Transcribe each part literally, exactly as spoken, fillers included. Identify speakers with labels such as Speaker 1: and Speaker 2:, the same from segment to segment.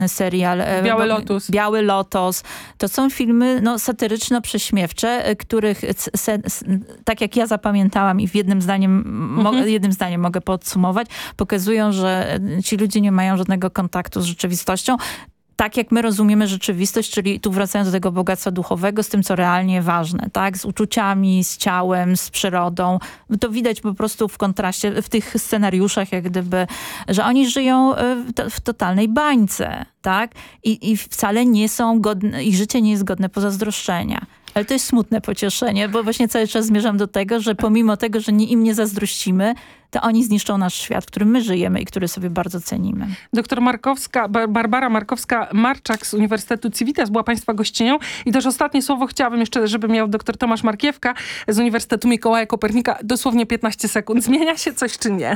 Speaker 1: serial
Speaker 2: Biały Lotos.
Speaker 1: Biały Lotos. To są filmy no, satyryczno-prześmiewcze, których se, tak jak ja zapamiętałam i w jednym zdaniem, mhm. mo, jednym zdaniem mogę podsumować, pokazują, że ci ludzie nie mają żadnego kontaktu z rzeczywistością. Tak jak my rozumiemy rzeczywistość, czyli tu wracając do tego bogactwa duchowego, z tym, co realnie ważne, tak? Z uczuciami, z ciałem, z przyrodą. To widać po prostu w kontraście, w tych scenariuszach, jak gdyby, że oni żyją w totalnej bańce, tak? I, i wcale nie są godne, ich życie nie jest godne pozazdroszczenia. Ale to jest smutne pocieszenie, bo właśnie cały czas zmierzam do tego, że pomimo tego, że nie, im nie zazdrościmy, to oni zniszczą nasz świat, w którym my żyjemy i który sobie bardzo cenimy.
Speaker 2: Doktor Markowska, Barbara Markowska-Marczak z Uniwersytetu Civitas była Państwa gościnią. I też ostatnie słowo chciałabym jeszcze, żeby miał doktor Tomasz Markiewka z Uniwersytetu Mikołaja Kopernika. Dosłownie piętnaście sekund. Zmienia się coś czy nie?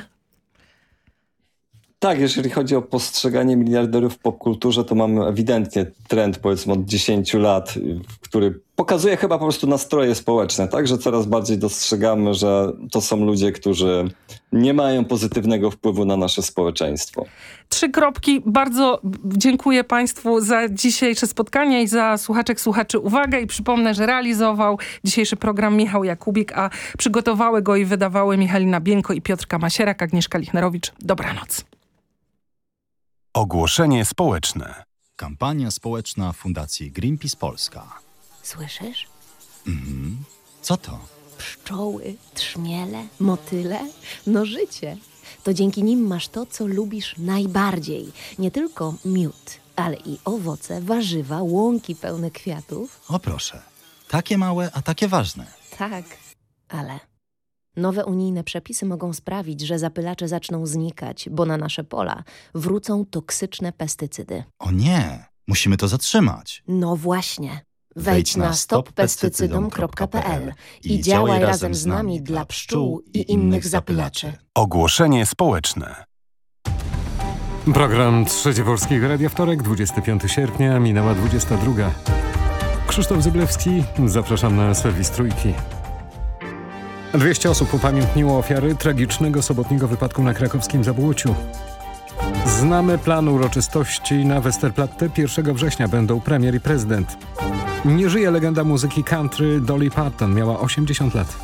Speaker 3: Tak, jeżeli chodzi o postrzeganie miliarderów w popkulturze, to mamy ewidentnie trend, powiedzmy, od dziesięciu lat, który pokazuje chyba po prostu nastroje społeczne, tak? Że coraz bardziej dostrzegamy, że to są ludzie, którzy nie mają pozytywnego wpływu na nasze społeczeństwo.
Speaker 2: Trzy kropki. Bardzo dziękuję Państwu za dzisiejsze spotkanie i za słuchaczek, słuchaczy uwagę. I przypomnę, że realizował dzisiejszy program Michał Jakubik, a przygotowały go i wydawały Michalina Bieńko i Piotrka Masierak, Agnieszka Lichnerowicz. Dobranoc.
Speaker 4: Ogłoszenie społeczne.
Speaker 5: Kampania społeczna Fundacji Greenpeace Polska.
Speaker 6: Słyszysz?
Speaker 5: Mhm. Co to?
Speaker 6: Pszczoły, trzmiele, motyle. No życie. To dzięki nim masz to, co lubisz najbardziej. Nie tylko miód, ale i owoce, warzywa, łąki pełne kwiatów.
Speaker 5: O proszę. Takie małe, a takie ważne.
Speaker 6: Tak, ale... Nowe unijne przepisy mogą sprawić, że zapylacze zaczną znikać, bo na nasze pola wrócą toksyczne pestycydy.
Speaker 5: O nie, musimy to zatrzymać.
Speaker 6: No właśnie. Wejdź na stop pestycydom kropka p l i działaj razem z nami dla pszczół i innych zapylaczy.
Speaker 4: Ogłoszenie społeczne.
Speaker 7: Program Trzecie Polskiego Radia Wtorek, dwudziestego piątego sierpnia, minęła dwudziesta druga. Krzysztof Zyblewski, zapraszam na serwis Trójki. dwieście osób upamiętniło ofiary tragicznego sobotniego wypadku na krakowskim Zabłociu. Znamy plan uroczystości na Westerplatte. pierwszego września będą premier i prezydent. Nie żyje legenda muzyki country Dolly Parton. Miała osiemdziesiąt lat.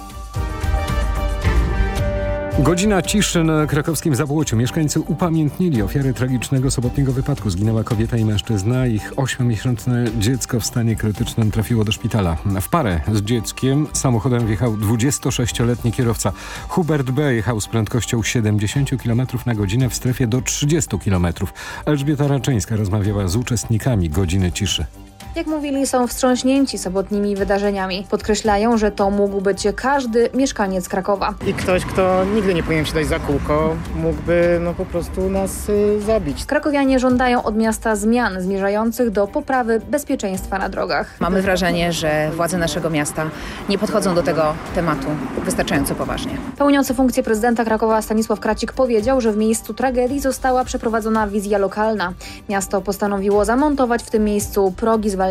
Speaker 7: Godzina ciszy na krakowskim Zabłociu. Mieszkańcy upamiętnili ofiary tragicznego sobotniego wypadku. Zginęła kobieta i mężczyzna. Ich ośmiomiesięczne dziecko w stanie krytycznym trafiło do szpitala. W parę z dzieckiem samochodem wjechał dwudziestosześcioletni kierowca. Hubert B. jechał z prędkością siedemdziesiąt kilometrów na godzinę w strefie do trzydziestu kilometrów. Elżbieta Raczyńska rozmawiała z uczestnikami godziny ciszy.
Speaker 8: Jak mówili, są wstrząśnięci sobotnimi wydarzeniami. Podkreślają, że to mógł być każdy mieszkaniec Krakowa.
Speaker 9: I ktoś, kto nigdy nie powinien się dać za kółko, mógłby no po prostu nas y, zabić.
Speaker 8: Krakowianie żądają od miasta zmian zmierzających do poprawy bezpieczeństwa na drogach.
Speaker 10: Mamy wrażenie, że władze naszego miasta nie podchodzą do tego tematu wystarczająco poważnie.
Speaker 8: Pełniący funkcję prezydenta Krakowa Stanisław Kracik powiedział, że w miejscu tragedii została przeprowadzona wizja lokalna. Miasto postanowiło zamontować w tym miejscu progi zwalniające.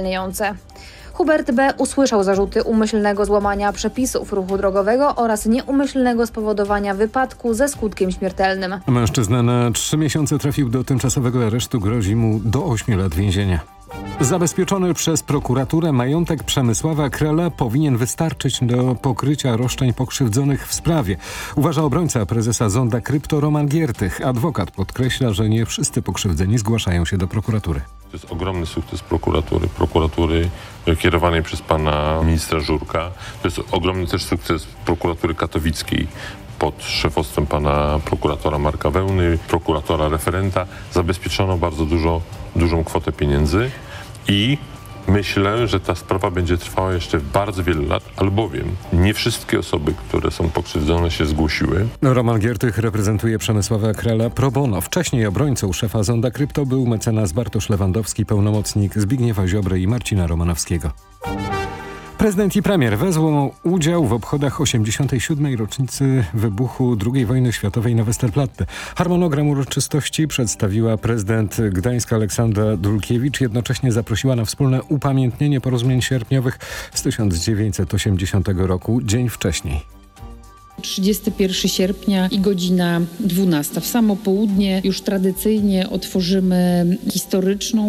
Speaker 8: Hubert B. usłyszał zarzuty umyślnego złamania przepisów ruchu drogowego oraz nieumyślnego spowodowania wypadku ze skutkiem śmiertelnym.
Speaker 7: Mężczyzna na trzy miesiące trafił do tymczasowego aresztu. Grozi mu do ośmiu lat więzienia. Zabezpieczony przez prokuraturę majątek Przemysława Krela powinien wystarczyć do pokrycia roszczeń pokrzywdzonych w sprawie. Uważa obrońca prezesa Zonda Krypto Roman Giertych. Adwokat podkreśla, że nie wszyscy pokrzywdzeni zgłaszają się do prokuratury.
Speaker 11: To jest ogromny sukces prokuratury, prokuratury kierowanej przez pana ministra Żurka. To jest ogromny też sukces prokuratury katowickiej pod szefostwem pana prokuratora Marka Wełny, prokuratora referenta. Zabezpieczono bardzo dużo, dużą kwotę pieniędzy i myślę, że ta sprawa będzie trwała jeszcze bardzo wiele lat, albowiem nie wszystkie osoby, które są pokrzywdzone, się zgłosiły.
Speaker 7: Roman Giertych reprezentuje Przemysława Krela pro bono. Wcześniej obrońcą szefa Zonda Krypto był mecenas Bartosz Lewandowski, pełnomocnik Zbigniewa Ziobry i Marcina Romanowskiego. Prezydent i premier wezmą udział w obchodach osiemdziesiątej siódmej rocznicy wybuchu drugiej wojny światowej na Westerplatte. Harmonogram uroczystości przedstawiła prezydent Gdańska Aleksandra Dulkiewicz. Jednocześnie zaprosiła na wspólne upamiętnienie porozumień sierpniowych z tysiąc dziewięćset osiemdziesiątego roku, dzień wcześniej.
Speaker 12: trzydziestego pierwszego sierpnia i godzina dwunasta. W samo południe już tradycyjnie otworzymy historyczną